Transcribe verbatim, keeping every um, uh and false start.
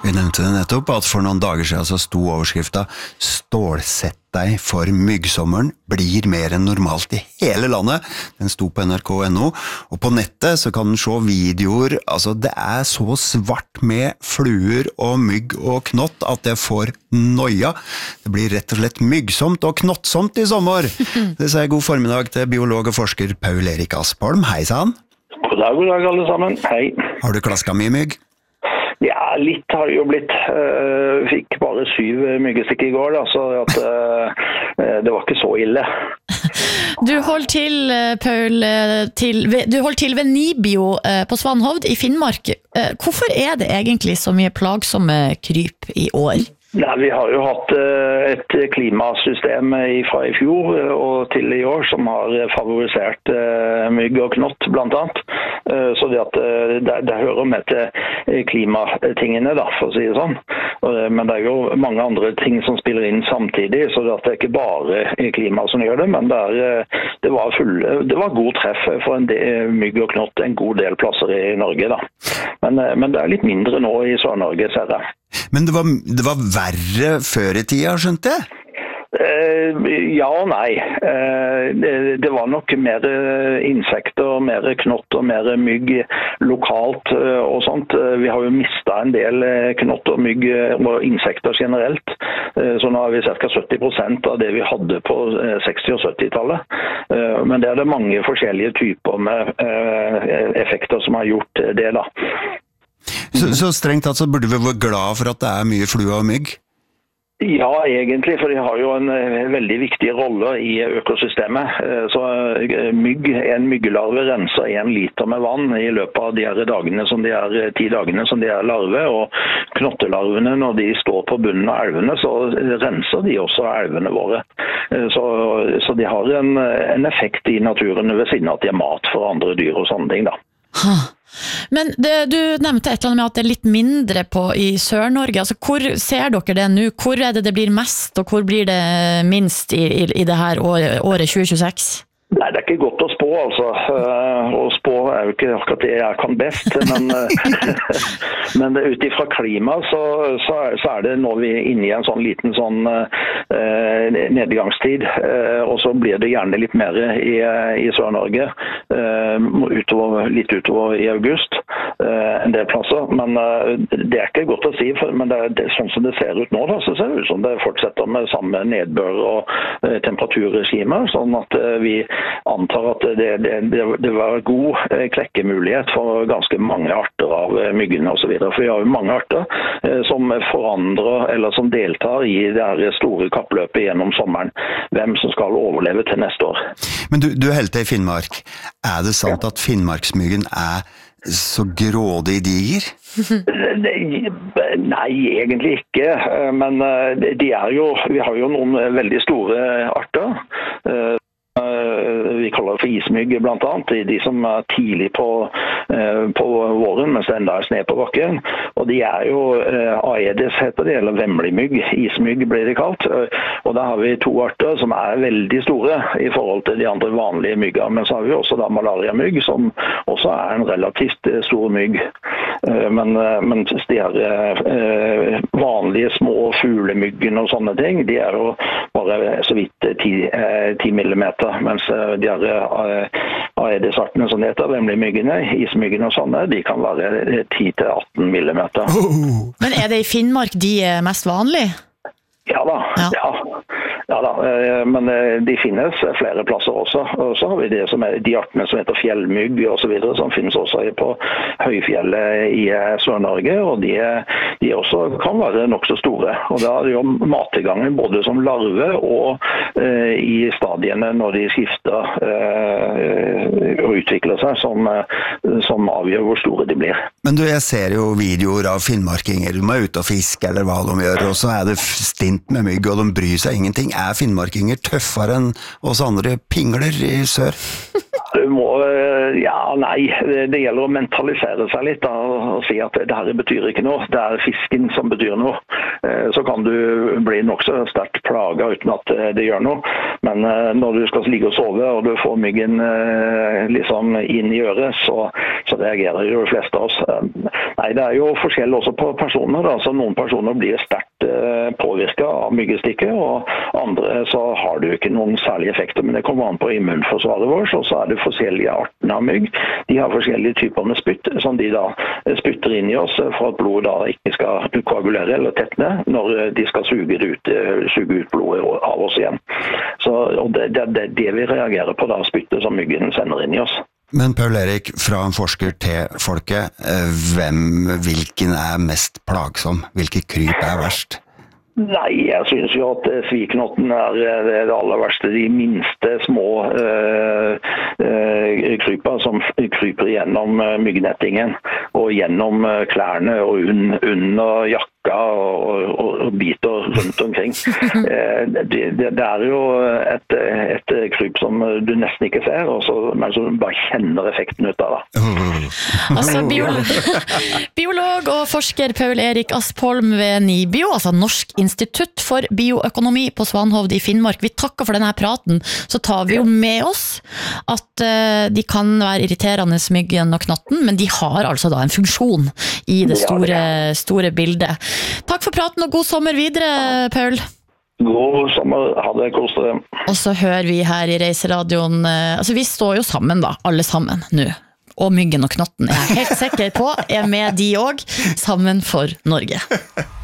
Vi nevnte det nettopp at for noen dager siden så sto overskrifta «Stålsett deg for myggsommeren blir mer enn normalt i hele landet». Den sto på N R K punktum N O, og på nettet så kan den se videoer, altså det er så svart med fluer og mygg og knott at det får noia. Det blir rett og slett myggsomt og knottsomt i sommer. Det sier god formiddag til biolog og forsker Paul Erik Aspholm. Hei sann. God dag, god dag alle sammen. Hei. Har du klasket mye mygg? Ja, litt har det jo blitt. Uh, fikk bare syv myggestikk i går, da, så at, uh, det var ikke så ille. Du holder til, Paul, til, du holder til ved Nibio på Svanhovd i Finnmark. Hvorfor er det egentlig så mye plagsomme kryp i år? Nei, vi har jo hatt et klimasystem fra i fjor og til i år som har favorisert mygg og knott blant annet. Så det, at det, det hører med til klimatingene da, for å si det sånn. Men det er jo mange andre ting som spiller inn samtidig, så det er ikke bare klima som gjør det, men det, er, det, var, full, det var god treff for en del, mygg og knott en god del plasser i Norge da. Men, men det er litt mindre nå i Sør-Norge, ser jeg. Men det var, det var verre før i tida, skjønte jeg? Uh, ja og nei. Uh, det, det var nok mer insekter, mer knott og mer mygg lokalt uh, og sånt. Uh, vi har jo mistet en del knott og mygg og insekter generelt. Uh, så nå har vi ca. sytti prosent av det vi hadde på uh, seksti- og syttitallet. Uh, men det er det mange forskjellige typer med uh, effekter som har gjort det da. Så, så strengt tatt så burde vi være glad for at det er mye flue og mygg? Ja, egentlig, for de har jo en veldig viktig rolle i økosystemet. Så mygg, en myggelarve renser en liter med vann i løpet av de her dagene som de er, ti dagene som de er larve, og knottelarvene, når de står på bunnen av elvene, så renser de også elvene våre. Så, så de har en, en effekt i naturen ved siden av at de er mat for andre dyr og sånne ting da. Huh. Men det, du nevnte et eller annet med at det er litt mindre på i Sør-Norge. Altså, hvor ser dere det nå? Hvor er det det blir mest, og hvor blir det minst i, i, i det her året, året tjue tjueseks? Nei, det er ikke godt å spå, altså. Å spå er jo ikke akkurat det jeg kan best, men, men ut ifra klima så, så, så er det nå vi er inne i en sånn liten sånn eh, nedgangstid, eh, og så blir det gjerne litt mer i, i Sør-Norge, eh, utover, litt utover i august, eh, en del plasser, men eh, det er ikke godt å si, for, men det er, det er sånn som det ser ut nå, da, så ser det ut som det fortsetter med samme nedbør og eh, temperaturregime, sånn at eh, vi antar at det, det, det, det var god klekkemulighet for ganske mange arter av myggene og så videre. For vi har jo mange arter eh, som forandrer eller som deltar i det her store kappløpet gjennom sommeren. Hvem som skal overleve til neste år. Men du, du holder til i Finnmark. Er det sant ja. At Finnmarksmyggen er så grådig diger? Nei, egentlig ikke. Men de er jo, vi har jo noen veldig store arter. Vi kaller det for ismygg blant annet, de som er tidlig på, på våren, mens det enda er sne på bakken. Og de er jo Aedes heter det, eller vemmeligmygg, ismygg blir det kalt. Og da har vi to arter som er veldig store i forhold til de andre vanlige mygger. Men så har vi også da malariamygg, som også er en relativt stor mygg. Men, men de her vanlige små fuglemyggene og sånne ting, de er jo bare så vidt ti millimeter, mens de her Aedes-artene som det heter, vemmeligmyggene, ismyggene og sånne, de kan være ti til atten millimeter. Men er det i Finnmark de er mest vanlige? Ja da, ja. Ja. Ja da, men de finnes flere plasser også. Og så har vi det som er de artene som heter fjellmygg og så videre, som finnes også på høyfjellet i Sør-Norge, og de, de også kan være nok så store. Og da er det jo mattilgangen både som larve og eh, i stadiene når de skifter eh, og utvikler seg, som, som avgjør hvor store de blir. Men du, jeg ser jo videoer av finnmarkinger, de er ute og fiske eller hva de gjør, og så er det stint med mygg, og de bryr seg ingenting. Er finnmarkinger tøffere enn oss andre pingler i sør? Du må, ja, nei, det gjelder å mentalisere seg litt da, og si at det her betyr ikke noe. Det er fisken som betyr noe. så kan du bli nok så sterkt plaget uten at det gjør noe. Men når du skal ligge og sove, og du får myggen liksom inn i øret, så, så reagerer jo de fleste av oss. Nei, det er jo forskjell også på personer. Altså, noen personer blir sterkt påvirket av myggestikket, og andre så har det jo ikke noen særlige effekter, men det kommer an på immunforsvaret vårt, og så er det forskjellige artene av mygg. De har forskjellige typer med spytt, som de da spytter inn i oss for at blodet da ikke skal koagulere eller tettne når de skal suge det ut, suge ut blodet av oss igjen. Så, og det er det, det vi reagerer på da, spyttet som myggen sender inn i oss. Men Paul Erik, fra en forsker til folket, hvem, hvilken er mest plagsom? Hvilke kryp er verst? Nei, jeg synes jo at sviknotten er det aller verste. De minste små øh, øh, krypa som kryper gjennom myggnettingen og gjennom klærne og un, under jakka og, og, og biter rundt omkring. det, det, det er jo et, et kryp som du nesten ikke ser, og så, men så bare kjenner effekten ut av det. Altså, biolog, biolog og forsker Paul Erik Aspholm ved NIBIO, altså Norsk Institutt for bioøkonomi på Svanhovd i Finnmark. Vi takker for denne praten, så tar vi jo med oss at uh, de kan være irriterende myggen og knatten, men de har altså da en funksjon i det store, store bildet. Takk for praten og god sommer videre, Paul. God sommer, ha det, kos dere. Og så hører vi her i Reiseradioen, uh, altså vi står jo sammen da, alle sammen nå. Og myggen og knatten er jeg helt sikker på er med de også, sammen for Norge.